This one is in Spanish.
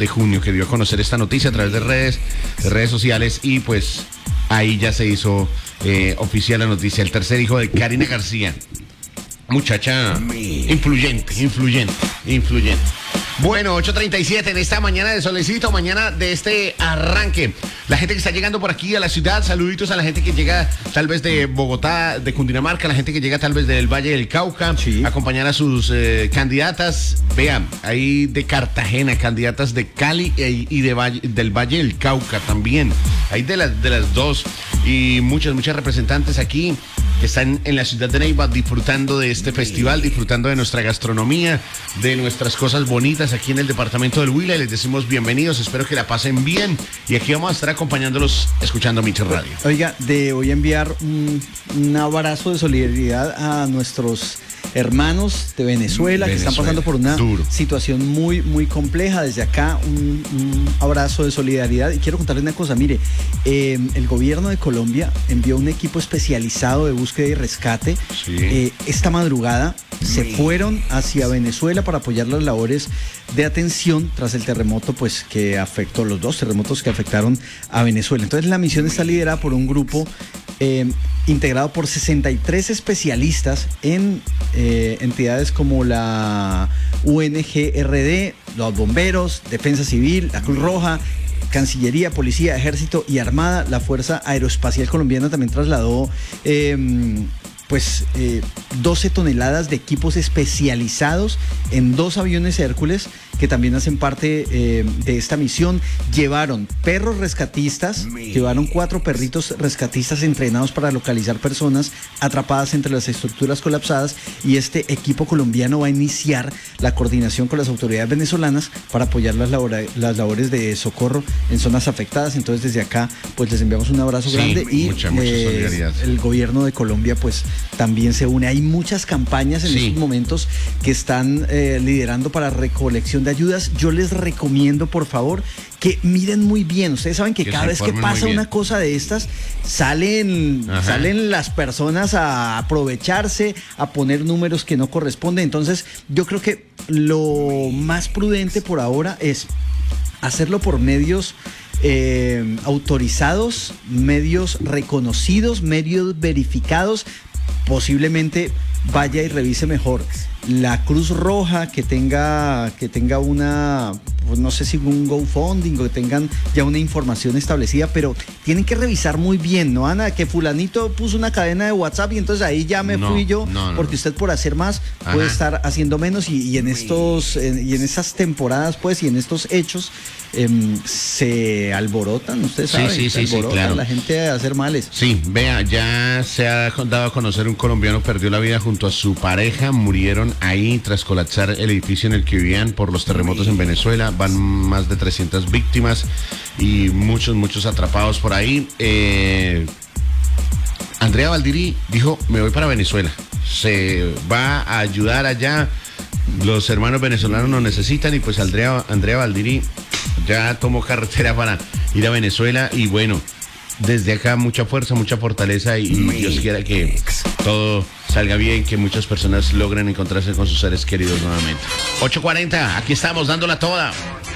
de junio, que dio a conocer esta noticia a través de redes sociales, y pues ahí ya se hizo oficial la noticia. El tercer hijo de Karina García. Muchacha influyente. Bueno, 8:37 en esta mañana de solecito, mañana de este arranque. La gente que está llegando por aquí a la ciudad, saluditos a la gente que llega tal vez de Bogotá, de Cundinamarca, la gente que llega tal vez del Valle del Cauca, sí, acompañar a sus candidatas. Vean, ahí de Cartagena, candidatas de Cali y del Valle del Cauca también. Hay de las dos, y muchas representantes aquí que están en la ciudad de Neiva disfrutando de este festival, disfrutando de nuestra gastronomía, de nuestras cosas bonitas aquí en el departamento del Huila. Les decimos bienvenidos, espero que la pasen bien, y aquí vamos a estar acompañándolos escuchando Miche Radio. Oiga, voy a enviar un abrazo de solidaridad a nuestros hermanos de Venezuela que están pasando por una situación muy compleja. Desde acá un abrazo de solidaridad, y quiero contarles una cosa. Mire, el gobierno de Colombia envió un equipo especializado de búsqueda y rescate. Sí. Esta madrugada se fueron hacia Venezuela para apoyar las labores de atención tras el terremoto, pues, que afectó, los dos terremotos que afectaron a Venezuela. Entonces la misión está liderada por un grupo integrado por 63 especialistas en entidades como la UNGRD, los bomberos, Defensa Civil, la Cruz Roja, Cancillería, Policía, Ejército y Armada. La Fuerza Aeroespacial Colombiana también trasladó 12 toneladas de equipos especializados en 2 aviones Hércules que también hacen parte de esta misión. Llevaron perros rescatistas, llevaron 4 perritos rescatistas entrenados para localizar personas atrapadas entre las estructuras colapsadas, y este equipo colombiano va a iniciar la coordinación con las autoridades venezolanas para apoyar las labores de socorro en zonas afectadas. Entonces desde acá pues les enviamos un abrazo grande, y mucha solidaridad. El gobierno de Colombia pues también se une. Hay muchas campañas en estos momentos que están liderando para recolección de ayudas. Yo les recomiendo, por favor, que miren muy bien. Ustedes saben que cada vez que pasa una cosa de estas, salen las personas a aprovecharse, a poner números que no corresponden. Entonces, yo creo que lo más prudente por ahora es hacerlo por medios autorizados, medios reconocidos, medios verificados. Posiblemente vaya y revise mejor la Cruz Roja, que tenga una, pues no sé si un GoFundMe, o que tengan ya una información establecida, pero tienen que revisar muy bien, ¿no, Ana? Que fulanito puso una cadena de WhatsApp y entonces ahí ya me fui yo, porque usted por hacer más puede estar haciendo menos, y en esas temporadas, pues, y en estos hechos se alborotan, ustedes saben, se alborotan, claro, la gente a hacer males. Sí, vea, ya se ha dado a conocer, un colombiano perdió la vida junto a su pareja, murieron ahí tras colapsar el edificio en el que vivían por los terremotos en Venezuela. Van más de 300 víctimas y muchos atrapados por ahí. Andrea Valdiri dijo: me voy para Venezuela, se va a ayudar allá, los hermanos venezolanos nos necesitan, y pues Andrea Valdiri ya tomó carretera para ir a Venezuela. Y bueno, desde acá mucha fuerza, mucha fortaleza, y Dios quiera que todo salga bien, que muchas personas logren encontrarse con sus seres queridos nuevamente. 8:40, aquí estamos dándola toda.